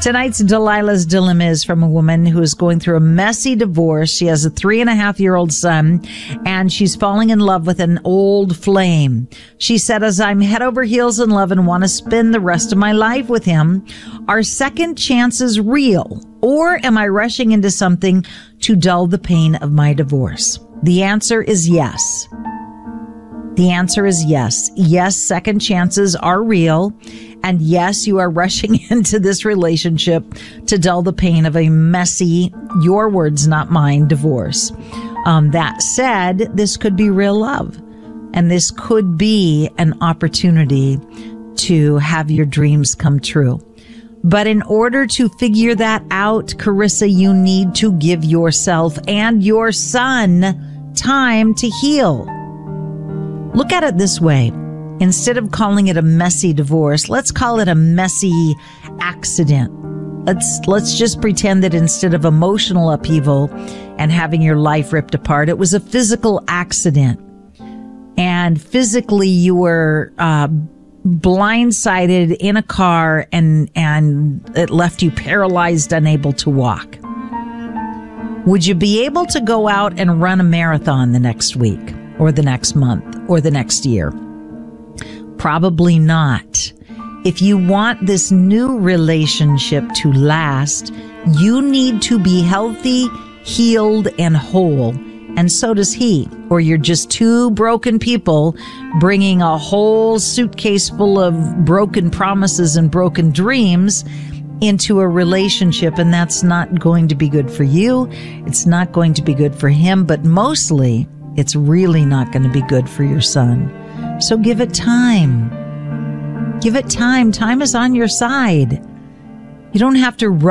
Tonight's Delilah's Dilemma is from a woman who is going through a messy divorce. She has a 3.5-year-old son, and she's falling in love with an old flame. She said, as I'm head over heels in love and want to spend the rest of my life with him, are second chances real? Or am I rushing into something to dull the pain of my divorce? The answer is yes. The answer is yes. Yes, second chances are real. And yes, you are rushing into this relationship to dull the pain of a messy, your words, not mine, divorce. That said, this could be real love. And this could be an opportunity to have your dreams come true. But in order to figure that out, Carissa, you need to give yourself and your son time to heal. Look at it this way. Instead of calling it a messy divorce, let's call it a messy accident. Let's just pretend that instead of emotional upheaval and having your life ripped apart, it was a physical accident. And physically you were blindsided in a car and it left you paralyzed, unable to walk. Would you be able to go out and run a marathon the next week or the next month or the next year? Probably not. If you want this new relationship to last, you need to be healthy, healed, and whole. And so does he. Or you're just two broken people bringing a whole suitcase full of broken promises and broken dreams into a relationship. And that's not going to be good for you. It's not going to be good for him. But mostly, it's really not going to be good for your son. So give it time. Give it time. Time is on your side. You don't have to